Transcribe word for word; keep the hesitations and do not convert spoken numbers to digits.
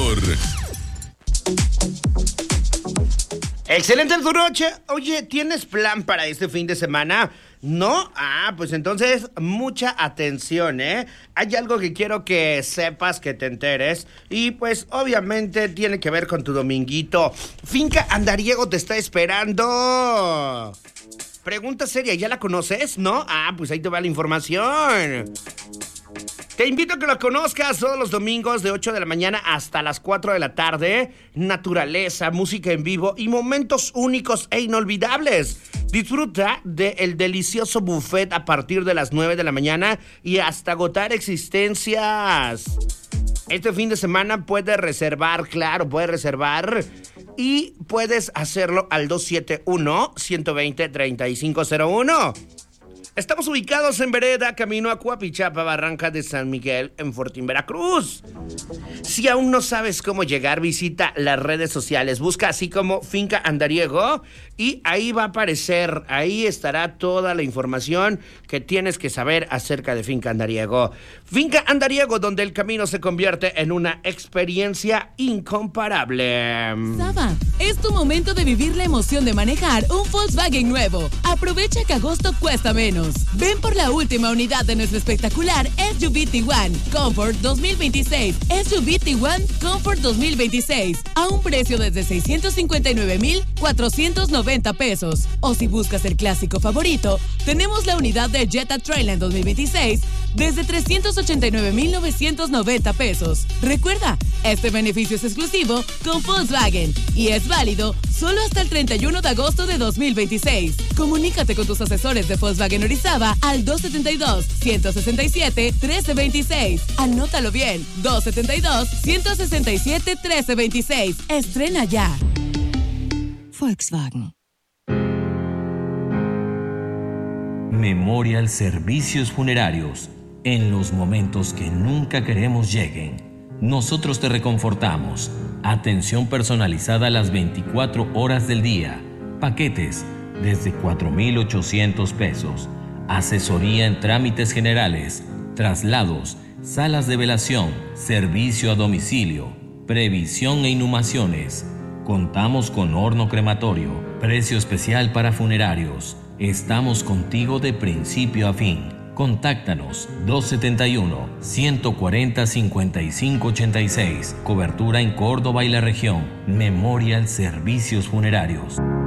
mejor. Excelente tu noche. Oye, ¿tienes plan para este fin de semana? ¿No? Ah, pues entonces mucha atención, ¿eh? Hay algo que quiero que sepas, que te enteres. Y pues obviamente tiene que ver con tu dominguito. Finca Andariego te está esperando. Pregunta seria, ¿ya la conoces? ¿No? Ah, pues ahí te va la información. Te invito a que lo conozcas todos los domingos de ocho de la mañana hasta las cuatro de la tarde. Naturaleza, música en vivo y momentos únicos e inolvidables. Disfruta del delicioso buffet a partir de las nueve de la mañana y hasta agotar existencias. Este fin de semana puedes reservar, claro, puedes reservar y puedes hacerlo al dos siete uno, uno dos cero, tres cinco cero uno. Estamos ubicados en Vereda, camino a Coapichapa, Barranca de San Miguel, en Fortín, Veracruz. Si aún no sabes cómo llegar, visita las redes sociales. Busca así como Finca Andariego y ahí va a aparecer, ahí estará toda la información que tienes que saber acerca de Finca Andariego. Finca Andariego, donde el camino se convierte en una experiencia incomparable. Saba, es tu momento de vivir la emoción de manejar un Volkswagen nuevo. Aprovecha que agosto cuesta menos. Ven por la última unidad de nuestro espectacular S U V Tiguan Comfort dos mil veintiséis. S U V Tiguan Comfort dos mil veintiséis a un precio desde seiscientos cincuenta y nueve mil cuatrocientos noventa pesos. O si buscas el clásico favorito, tenemos la unidad de Jetta Trailline dos mil veintiséis desde trescientos ochenta y nueve mil novecientos noventa pesos. Recuerda, este beneficio es exclusivo con Volkswagen y es válido solo hasta el treinta y uno de agosto de dos mil veintiséis. Comunícate con tus asesores de Volkswagen Orizaba al dos siete dos, uno seis siete, uno tres dos seis. Anótalo bien, dos siete dos, uno seis siete, uno tres dos seis. Estrena ya. Volkswagen. Memorial Servicios Funerarios. En los momentos que nunca queremos lleguen, nosotros te reconfortamos. Atención personalizada las veinticuatro horas del día. Paquetes desde cuatro mil ochocientos pesos. Asesoría en trámites generales, traslados, salas de velación, servicio a domicilio, previsión e inhumaciones. Contamos con horno crematorio, precio especial para funerarios. Estamos contigo de principio a fin. Contáctanos dos siete uno, uno cuatro cero, cinco cinco ocho seis. Cobertura en Córdoba y la región. Memorial Servicios Funerarios.